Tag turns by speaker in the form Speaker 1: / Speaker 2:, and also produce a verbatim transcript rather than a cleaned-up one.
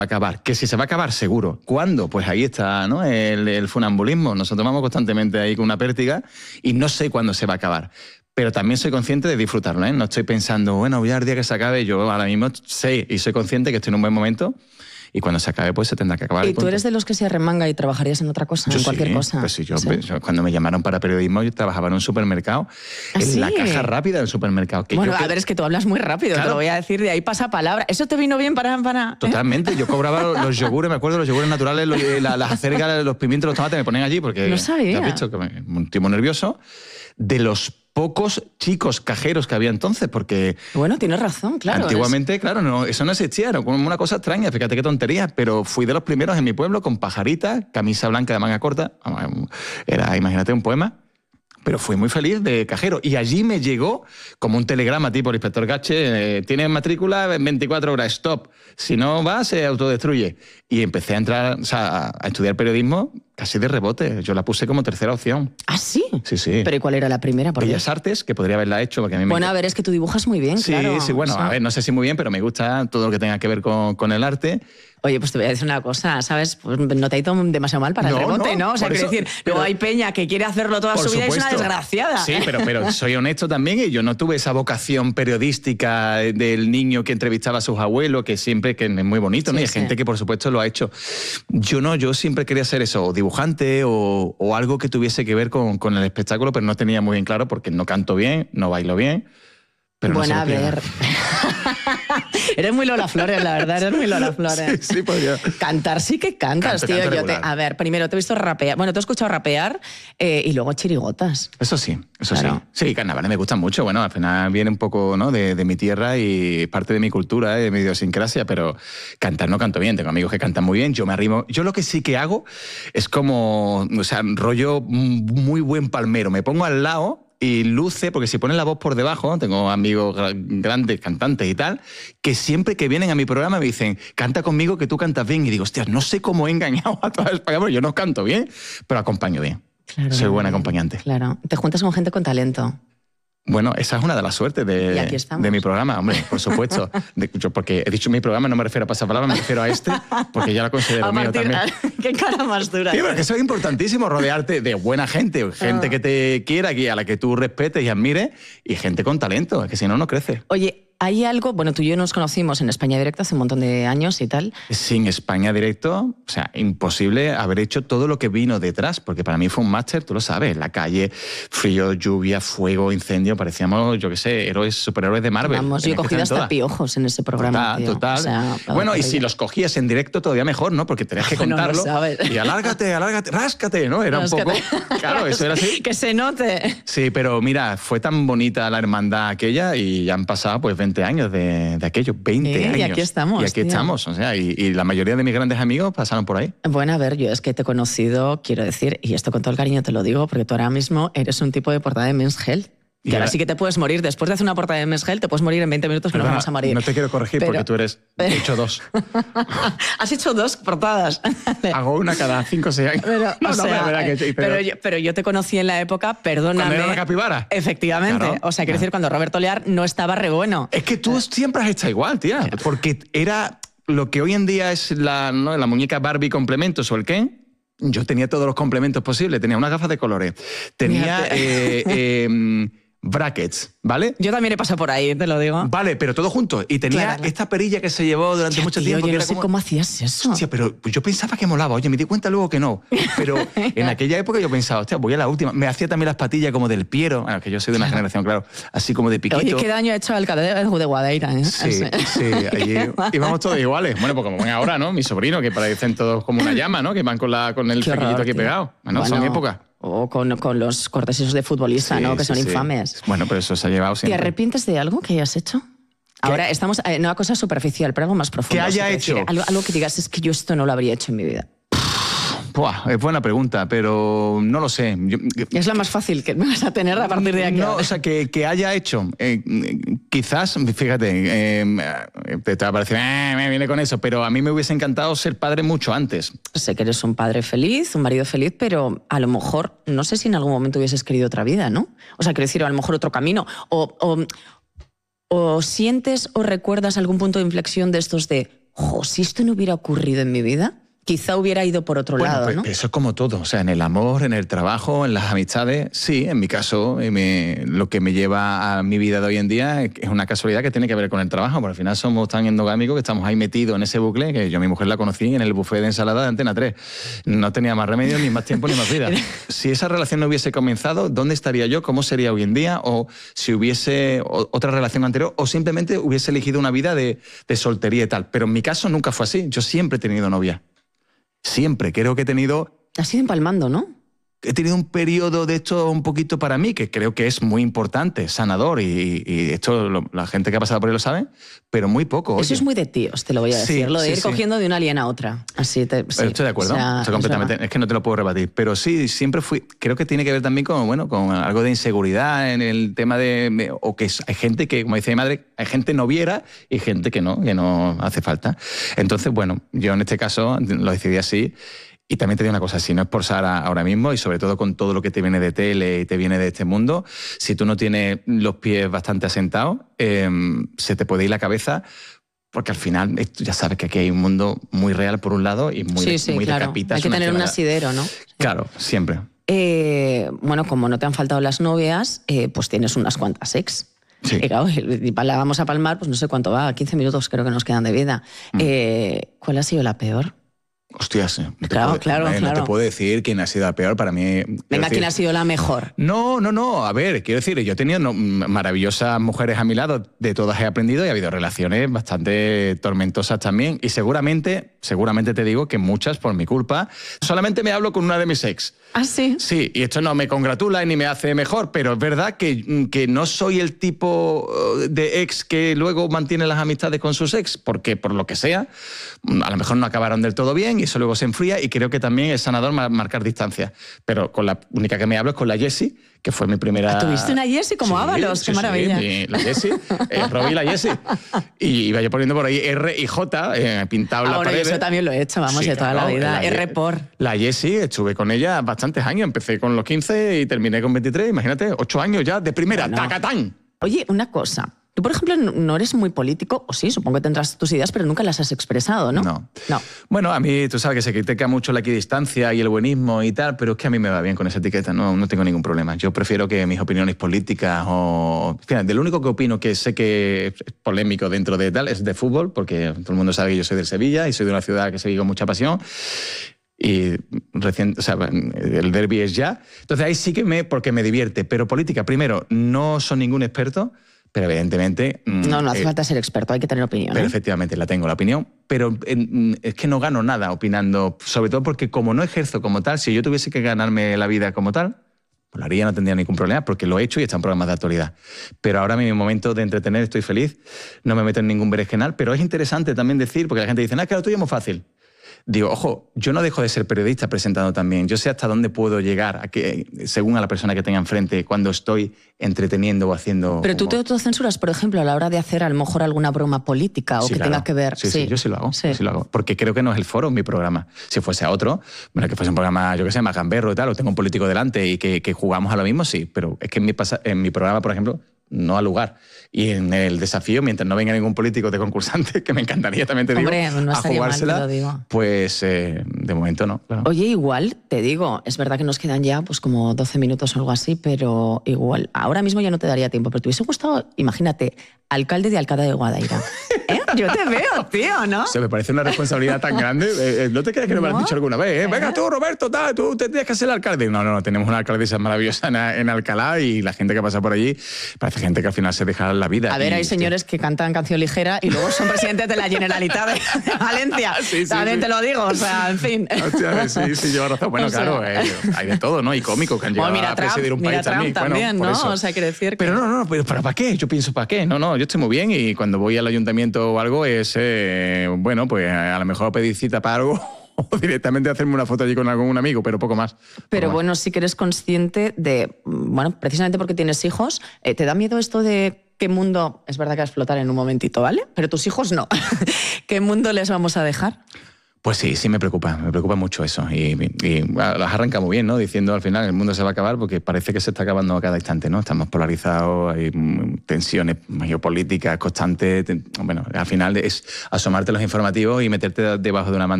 Speaker 1: acabar, que si se va a acabar seguro. ¿Cuándo? Pues ahí está, ¿no? el, el funambulismo. Nosotros vamos constantemente ahí con una pértiga y no sé cuándo se va a acabar. Pero también soy consciente de disfrutarlo, ¿eh? No estoy pensando, bueno, voy al día que se acabe. Yo ahora mismo sé y soy consciente que estoy en un buen momento y cuando se acabe pues se tendrá que acabar.
Speaker 2: ¿Y tú eres de los que se arremanga y trabajarías en otra cosa,
Speaker 1: yo
Speaker 2: en cualquier
Speaker 1: sí,
Speaker 2: cosa?
Speaker 1: Pues sí, yo,
Speaker 2: ¿Sí?
Speaker 1: yo, cuando me llamaron para periodismo yo trabajaba en un supermercado,
Speaker 2: ¿Ah,
Speaker 1: en
Speaker 2: sí?
Speaker 1: la caja rápida del supermercado. Que
Speaker 2: bueno,
Speaker 1: yo
Speaker 2: a
Speaker 1: que...
Speaker 2: ver, es que tú hablas muy rápido, claro. Te lo voy a decir, de ahí pasa palabra. ¿Eso te vino bien para...? para
Speaker 1: Totalmente,
Speaker 2: ¿eh?
Speaker 1: yo cobraba los yogures, me acuerdo, los yogures naturales, los, la, las acergas, los pimientos, los tomates me ponen allí porque...
Speaker 2: No sabía.
Speaker 1: ¿Te has visto? Que me, un tipo nervioso. De los pocos chicos cajeros que había entonces, porque...
Speaker 2: Bueno, tienes razón, claro.
Speaker 1: Antiguamente,
Speaker 2: es...
Speaker 1: claro, no, eso no existía, era como una cosa extraña, fíjate qué tontería, pero fui de los primeros en mi pueblo con pajarita, camisa blanca de manga corta, era, imagínate, un poema, pero fui muy feliz de cajero. Y allí me llegó como un telegrama tipo el inspector Gache, eh, tienes matrícula en veinticuatro horas, stop, si no va se autodestruye. Y empecé a entrar, o sea, a estudiar periodismo casi de rebote. Yo la puse como tercera opción.
Speaker 2: ¿Ah, sí?
Speaker 1: Sí, sí.
Speaker 2: ¿Pero y cuál era la primera? ¿Por
Speaker 1: Bellas Artes, que podría haberla hecho. Porque a mí
Speaker 2: bueno,
Speaker 1: me...
Speaker 2: a ver, es que tú dibujas muy bien,
Speaker 1: sí,
Speaker 2: claro.
Speaker 1: Sí, sí, bueno,
Speaker 2: o sea...
Speaker 1: a ver, no sé si muy bien, pero me gusta todo lo que tenga que ver con, con el arte.
Speaker 2: Oye, pues te voy a decir una cosa, ¿sabes? Pues no te ha ido demasiado mal para el
Speaker 1: no,
Speaker 2: rebote, ¿no?
Speaker 1: ¿no?
Speaker 2: O sea, quiero decir,
Speaker 1: pero,
Speaker 2: luego hay peña que quiere hacerlo toda su vida y es una desgraciada.
Speaker 1: Sí, pero, pero soy honesto también y yo no tuve esa vocación periodística del niño que entrevistaba a sus abuelos, que siempre, que es muy bonito, sí, ¿no? Y hay sí. gente que por supuesto lo ha hecho. Yo no, yo siempre quería ser eso, o dibujante o, o algo que tuviese que ver con, con el espectáculo, pero no tenía muy bien claro porque no canto bien, no bailo bien. Pero
Speaker 2: bueno,
Speaker 1: no
Speaker 2: a ver. Eres muy Lola Flores, la verdad, eres muy Lola Flores.
Speaker 1: Sí, sí, pues yo.
Speaker 2: Cantar sí que cantas, canto, tío.
Speaker 1: Canto
Speaker 2: yo te, a ver, primero te he visto rapear, bueno, te he escuchado rapear eh, y luego chirigotas.
Speaker 1: Eso sí, eso
Speaker 2: claro.
Speaker 1: sí. Sí, carnavales me gustan mucho. Bueno, al final viene un poco, ¿no? de, de mi tierra y parte de mi cultura, de mi idiosincrasia, pero cantar no canto bien. Tengo amigos que cantan muy bien, yo me arrimo. Yo lo que sí que hago es como, o sea, rollo muy buen palmero. Me pongo al lado y luce, porque si ponen la voz por debajo, tengo amigos grandes, cantantes y tal, que siempre que vienen a mi programa me dicen, canta conmigo que tú cantas bien. Y digo, hostia, no sé cómo he engañado a toda España, porque yo no canto bien, pero acompaño bien. Claro, soy buen acompañante.
Speaker 2: Claro, te juntas con gente con talento.
Speaker 1: Bueno, esa es una de las suertes de, de mi programa, hombre, por supuesto. De, yo porque he dicho mi programa, no me refiero a pasapalabra, me refiero a este, porque ya lo considero a mío también.
Speaker 2: Qué cara más dura.
Speaker 1: Sí, pero que eso es importantísimo, rodearte de buena gente, gente oh. que te quiera, a la que tú respetes y admires, y gente con talento, que si no, no crece.
Speaker 2: Oye, hay algo, bueno, tú y yo nos conocimos en España Directo hace un montón de años y tal.
Speaker 1: Sin España Directo, o sea, imposible haber hecho todo lo que vino detrás, porque para mí fue un máster, tú lo sabes, la calle, frío, lluvia, fuego, incendio, parecíamos, yo qué sé, héroes, superhéroes de Marvel.
Speaker 2: Vamos, yo he cogido hasta piojos en ese programa.
Speaker 1: Total,
Speaker 2: tío.
Speaker 1: total.
Speaker 2: O sea,
Speaker 1: bueno, y si los cogías en directo todavía mejor, ¿no? Porque tenías que contarlo.
Speaker 2: No
Speaker 1: y alárgate, alárgate, ráscate, ¿no? Era ráscate. un poco... Claro, eso era así.
Speaker 2: Que se note.
Speaker 1: Sí, pero mira, fue tan bonita la hermandad aquella y ya han pasado pues veinte años de... de aquello, veinte
Speaker 2: sí,
Speaker 1: años.
Speaker 2: Y aquí estamos.
Speaker 1: Y aquí
Speaker 2: tío.
Speaker 1: estamos, o sea, y, y la mayoría de mis grandes amigos pasaron por ahí.
Speaker 2: Bueno, a ver, yo es que te he conocido, quiero decir, y esto con todo el cariño te lo digo, porque tú ahora mismo eres un tipo de portada de Men's Health. Que ahora sí que te puedes morir. Después de hacer una portada de Men's Health, te puedes morir en veinte minutos que
Speaker 1: Perdona,
Speaker 2: nos vamos a morir.
Speaker 1: No te quiero corregir pero, porque tú eres... He hecho dos.
Speaker 2: Has hecho dos portadas.
Speaker 1: Hago una cada cinco o seis años.
Speaker 2: Pero,
Speaker 1: no,
Speaker 2: o
Speaker 1: no,
Speaker 2: sea,
Speaker 1: verdad que, pero...
Speaker 2: Pero, yo, pero yo te conocí en la época, perdóname...
Speaker 1: ¿Cuando era una capibara?
Speaker 2: Efectivamente.
Speaker 1: Claro,
Speaker 2: o sea, quiero
Speaker 1: claro.
Speaker 2: decir, cuando Roberto Lear no estaba re bueno.
Speaker 1: Es que tú siempre has estado igual, tía. Porque era lo que hoy en día es la, ¿no? la muñeca Barbie complementos o el Ken. Yo tenía todos los complementos posibles. Tenía unas gafas de colores. Tenía... Eh, eh, brackets, ¿vale?
Speaker 2: Yo también he pasado por ahí, te lo digo.
Speaker 1: Vale, pero todo junto. Y tenía claro. esta perilla que se llevó durante
Speaker 2: ya,
Speaker 1: mucho
Speaker 2: tío,
Speaker 1: tiempo.
Speaker 2: Yo
Speaker 1: que
Speaker 2: no
Speaker 1: era
Speaker 2: sé
Speaker 1: como...
Speaker 2: cómo hacías eso.
Speaker 1: Hostia, pero yo pensaba que molaba. Oye, me di cuenta luego que no. Pero en aquella época yo pensaba, hostia, voy a la última. Me hacía también las patillas como del Piero. Bueno, que yo soy de una claro. generación, claro, así como de piquito.
Speaker 2: Oye, qué daño ha hecho el alcalde de Guadaira, ¿eh?
Speaker 1: Sí, sí. Allí íbamos todos iguales. Bueno, pues como ven ahora, ¿no? Mi sobrino, que parecen todos como una llama, ¿no? Que van con, la, con el flequillito aquí pegado. Bueno, bueno, son épocas.
Speaker 2: O con, con los cortes esos de futbolista, sí, ¿no? Que sí, son
Speaker 1: sí.
Speaker 2: infames.
Speaker 1: Bueno, pero eso se ha llevado siempre.
Speaker 2: ¿Te arrepientes de algo que hayas hecho? Ahora estamos en una cosa superficial, pero algo más profundo.
Speaker 1: ¿Qué haya hecho?
Speaker 2: Decir, algo, algo que digas, es que yo esto no lo habría hecho en mi vida.
Speaker 1: Buah, es buena pregunta, pero no lo sé. Yo,
Speaker 2: es la más fácil que me vas a tener a partir de aquí.
Speaker 1: No, o sea, que, que haya hecho. Eh, quizás, fíjate, eh, te, te va a parecer, eh, me viene con eso, pero a mí me hubiese encantado ser padre mucho antes.
Speaker 2: Sé que eres un padre feliz, un marido feliz, pero a lo mejor, no sé si en algún momento hubieses querido otra vida, ¿no? O sea, quiero decir, a lo mejor otro camino. O, o, o sientes o recuerdas algún punto de inflexión de estos de... jo, si esto no hubiera ocurrido en mi vida, quizá hubiera ido por otro
Speaker 1: bueno,
Speaker 2: lado,
Speaker 1: pues,
Speaker 2: ¿no?
Speaker 1: Eso es como todo, o sea, en el amor, en el trabajo, en las amistades, sí, en mi caso, me, lo que me lleva a mi vida de hoy en día es una casualidad que tiene que ver con el trabajo, porque al final somos tan endogámicos que estamos ahí metidos en ese bucle, que yo a mi mujer la conocí en el buffet de ensalada de Antena tres. No tenía más remedio, ni más tiempo, ni más vida. Si esa relación no hubiese comenzado, ¿dónde estaría yo? ¿Cómo sería hoy en día? O si hubiese otra relación anterior, o simplemente hubiese elegido una vida de, de soltería y tal. Pero en mi caso nunca fue así, yo siempre he tenido novia. Siempre, creo que he tenido...
Speaker 2: Has ido empalmando, ¿no?
Speaker 1: He tenido un periodo de esto un poquito para mí, que creo que es muy importante, sanador, y, y esto lo, la gente que ha pasado por ahí lo sabe, pero muy poco.
Speaker 2: Eso
Speaker 1: oye.
Speaker 2: es muy de tíos, te lo voy a decir,
Speaker 1: Sí,
Speaker 2: lo de
Speaker 1: sí,
Speaker 2: ir
Speaker 1: sí.
Speaker 2: cogiendo de una alien a otra. Así te, sí.
Speaker 1: Estoy de acuerdo,
Speaker 2: O sea,
Speaker 1: estoy completamente, es, es que no te lo puedo rebatir, pero sí, siempre fui, creo que tiene que ver también con, bueno, con algo de inseguridad en el tema de, o que hay gente que, como dice mi madre, hay gente noviera y gente que no, que no hace falta. Entonces, bueno, yo en este caso lo decidí así. Y también te digo una cosa, si no es por Sara ahora mismo, y sobre todo con todo lo que te viene de tele y te viene de este mundo, si tú no tienes los pies bastante asentados, eh, se te puede ir la cabeza, porque al final esto, ya sabes que aquí hay un mundo muy real por un lado y muy,
Speaker 2: sí,
Speaker 1: de,
Speaker 2: sí,
Speaker 1: muy
Speaker 2: claro.
Speaker 1: de capitas.
Speaker 2: Hay que tener un asidero, ¿no?
Speaker 1: Claro, siempre.
Speaker 2: Eh, bueno, como no te han faltado las novias, eh, pues tienes unas cuantas ex.
Speaker 1: Sí.
Speaker 2: Y claro, y la vamos a palmar, pues no sé cuánto va, quince minutos creo que nos quedan de vida. Mm. Eh, ¿Cuál ha sido la peor?
Speaker 1: Hostias, no te,
Speaker 2: claro,
Speaker 1: puedo,
Speaker 2: claro,
Speaker 1: eh,
Speaker 2: claro.
Speaker 1: no te puedo decir quién ha sido la peor para mí.
Speaker 2: Venga,
Speaker 1: decir,
Speaker 2: ¿quién ha sido la mejor?
Speaker 1: No, no, no. A ver, quiero decir, yo he tenido no, maravillosas mujeres a mi lado, de todas he aprendido y ha habido relaciones bastante tormentosas también. Y seguramente, seguramente te digo que muchas por mi culpa. Solamente me hablo con una de mis ex.
Speaker 2: ¿Ah, sí?
Speaker 1: Sí, y esto no me congratula ni me hace mejor, pero es verdad que, que no soy el tipo de ex que luego mantiene las amistades con sus ex, porque por lo que sea, a lo mejor no acabaron del todo bien y eso luego se enfría, y creo que también es sanador marcar distancia. Pero con la única que me hablo es con la Jessie, que fue mi primera...
Speaker 2: ¿Tuviste una Jessie como
Speaker 1: sí,
Speaker 2: Ábalos?
Speaker 1: Sí,
Speaker 2: ¡Qué maravilla!
Speaker 1: Sí, mi, la Jessie, eh, Robbie y la Jessie. Y iba yo poniendo por ahí R y J, eh, pintado en
Speaker 2: ah,
Speaker 1: la
Speaker 2: bueno,
Speaker 1: pared.
Speaker 2: Eso también lo he hecho, vamos,
Speaker 1: sí,
Speaker 2: de toda
Speaker 1: claro,
Speaker 2: la vida.
Speaker 1: La,
Speaker 2: R por...
Speaker 1: La Jessie, estuve con ella bastantes años. Empecé con los quince y terminé con veintitrés. Imagínate, ocho años ya de primera, bueno. ¡Tacatán!
Speaker 2: Oye, una cosa... Tú, por ejemplo, no eres muy político, o sí, supongo que tendrás tus ideas, pero nunca las has expresado, ¿no?
Speaker 1: No.
Speaker 2: no.
Speaker 1: Bueno, a mí, tú sabes que se critica mucho la equidistancia y el buenismo y tal, pero es que a mí me va bien con esa etiqueta, no, no tengo ningún problema. Yo prefiero que mis opiniones políticas o... Fíjate, de lo único que opino que sé que es polémico dentro de tal es de fútbol, porque todo el mundo sabe que yo soy del Sevilla y soy de una ciudad que se vive con mucha pasión. Y recién, o sea, el derbi es ya. Entonces ahí sí que me... porque me divierte. Pero política, primero, no soy ningún experto, pero evidentemente...
Speaker 2: No, no hace
Speaker 1: eh,
Speaker 2: falta ser experto, hay que tener opinión.
Speaker 1: Pero
Speaker 2: ¿eh?
Speaker 1: efectivamente la tengo, la opinión, pero eh, es que no gano nada opinando, sobre todo porque como no ejerzo como tal, si yo tuviese que ganarme la vida como tal, pues lo haría, no tendría ningún problema, porque lo he hecho y está en programas de actualidad. Pero ahora en mi momento de entretener estoy feliz, no me meto en ningún berenjenal, pero es interesante también decir, porque la gente dice, no, es que lo tuyo es muy fácil. Digo, ojo, yo no dejo de ser periodista presentando también. Yo sé hasta dónde puedo llegar, a que, según a la persona que tenga enfrente, cuando estoy entreteniendo o haciendo...
Speaker 2: Pero tú
Speaker 1: humor.
Speaker 2: te autocensuras, por ejemplo, a la hora de hacer a lo mejor alguna broma política o
Speaker 1: sí,
Speaker 2: que
Speaker 1: claro.
Speaker 2: tenga que ver...
Speaker 1: Sí, sí, sí, yo sí lo hago,
Speaker 2: sí.
Speaker 1: sí lo hago. Porque creo que no es el foro mi programa. Si fuese a otro, bueno, que fuese un programa, yo qué sé, más gamberro y tal, o tengo un político delante y que, que jugamos a lo mismo, sí. Pero es que en mi, en mi programa, por ejemplo, no ha lugar. Y en el desafío, mientras no venga ningún político de concursante, que me encantaría también te digo,
Speaker 2: Hombre, no
Speaker 1: a jugársela,
Speaker 2: mal, te lo digo.
Speaker 1: pues eh, de momento no. Claro.
Speaker 2: Oye, igual, te digo, es verdad que nos quedan ya pues como doce minutos o algo así, pero igual, ahora mismo ya no te daría tiempo, pero te hubiese gustado, imagínate, alcalde de Alcalá de Guadaira. ¿Eh? Yo te veo, tío, ¿no?
Speaker 1: O sea, me parece una responsabilidad tan grande. Eh, eh, ¿No te crees que no me lo has dicho alguna vez? ¿eh? Venga tú, Roberto, tal, tú tendrías que ser el alcalde. No, no, no, tenemos una alcaldesa maravillosa en, en Alcalá y la gente que pasa por allí parece gente que al final se deja la vida.
Speaker 2: A ver,
Speaker 1: y,
Speaker 2: hay señores que... que cantan canción ligera y luego son presidentes de la Generalitat de Valencia.
Speaker 1: Sí, sí,
Speaker 2: También
Speaker 1: sí.
Speaker 2: te lo digo, o sea, en fin.
Speaker 1: Hostia, sí, sí, lleva razón. Bueno, o sea... claro, eh, hay de todo, ¿no? Y cómicos que han llegado
Speaker 2: bueno, mira,
Speaker 1: a presidir
Speaker 2: Trump,
Speaker 1: un país
Speaker 2: mira
Speaker 1: también.
Speaker 2: Trump también,
Speaker 1: bueno,
Speaker 2: ¿no? O sea, quiere decir que...
Speaker 1: Pero no, no, pero ¿para qué? Yo pienso, ¿para qué? No, no, yo estoy muy bien y cuando voy al ayuntamiento o algo es, eh, bueno, pues a lo mejor pedir cita para algo o directamente hacerme una foto allí con algún amigo, pero poco más. Poco
Speaker 2: pero
Speaker 1: más.
Speaker 2: bueno, sí que eres consciente de, bueno, precisamente porque tienes hijos, eh, ¿te da miedo esto de qué mundo, es verdad que vas a explotar en un momentito, ¿vale? Pero tus hijos no. ¿Qué mundo les vamos a dejar?
Speaker 1: Pues sí, sí me preocupa, me preocupa mucho eso. Y, y, y bueno, las arranca muy bien, ¿no? Diciendo al final el mundo se va a acabar porque parece que se está acabando a cada instante, ¿no? Estamos polarizados, hay tensiones geopolíticas constantes. Bueno, al final es asomarte a los informativos y meterte debajo de una manta